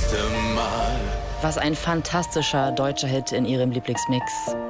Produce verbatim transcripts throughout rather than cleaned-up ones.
erste Mal. Was ein fantastischer deutscher Hit in Ihrem Lieblingsmix.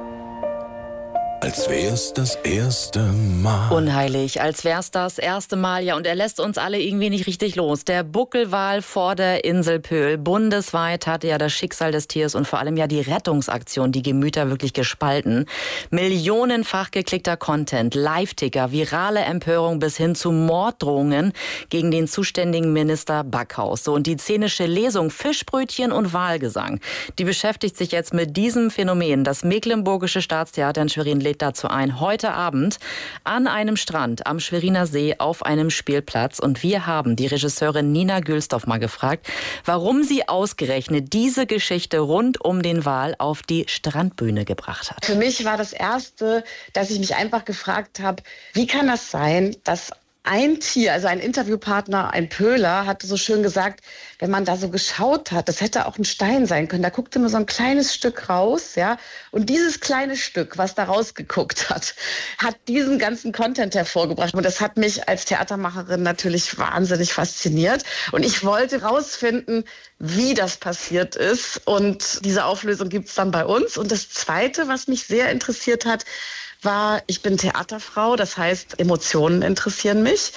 Als wär's das erste Mal. Unheilig, als wär's das erste Mal. Ja, und er lässt uns alle irgendwie nicht richtig los. Der Buckelwal vor der Insel Pöhl. Bundesweit hatte ja das Schicksal des Tiers und vor allem ja die Rettungsaktion die Gemüter wirklich gespalten. Millionenfach geklickter Content, Live-Ticker, virale Empörung bis hin zu Morddrohungen gegen den zuständigen Minister Backhaus. So, und die szenische Lesung Fischbrötchen und Walgesang, die beschäftigt sich jetzt mit diesem Phänomen. Das Mecklenburgische Staatstheater in Schwerin lädt dazu ein, heute Abend an einem Strand am Schweriner See auf einem Spielplatz. Und wir haben die Regisseurin Nina Gülsdorf mal gefragt, warum sie ausgerechnet diese Geschichte rund um den Wal auf die Strandbühne gebracht hat. Für mich war das Erste, dass ich mich einfach gefragt habe, wie kann das sein, dass ein Tier, also ein Interviewpartner, ein Pöhler, hatte so schön gesagt, wenn man da so geschaut hat, das hätte auch ein Stein sein können. Da guckte nur so ein kleines Stück raus, ja. Und dieses kleine Stück, was da rausgeguckt hat, hat diesen ganzen Content hervorgebracht. Und das hat mich als Theatermacherin natürlich wahnsinnig fasziniert. Und ich wollte rausfinden, wie das passiert ist. Und diese Auflösung gibt's dann bei uns. Und das Zweite, was mich sehr interessiert hat, war, ich bin Theaterfrau, das heißt, Emotionen interessieren mich.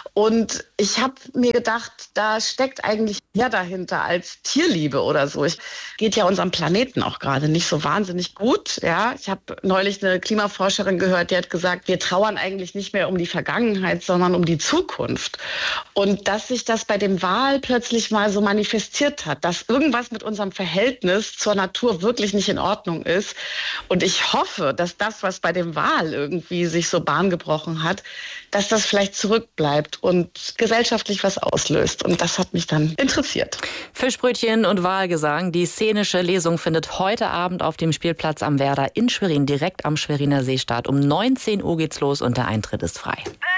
Und ich habe mir gedacht, da steckt eigentlich mehr dahinter als Tierliebe oder so. Ich, geht ja unserem Planeten auch gerade nicht so wahnsinnig gut. Ja, ich habe neulich eine Klimaforscherin gehört, die hat gesagt, wir trauern eigentlich nicht mehr um die Vergangenheit, sondern um die Zukunft. Und dass sich das bei dem Wal plötzlich mal so manifestiert hat, dass irgendwas mit unserem Verhältnis zur Natur wirklich nicht in Ordnung ist. Und ich hoffe, dass das, was bei dem Wal irgendwie sich so Bahn gebrochen hat, dass das vielleicht zurückbleibt und gesellschaftlich was auslöst. Und das hat mich dann interessiert. Fischbrötchen und Walgesang. Die szenische Lesung findet heute Abend auf dem Spielplatz am Werder in Schwerin direkt am Schweriner See statt. Um neunzehn Uhr geht's los und der Eintritt ist frei.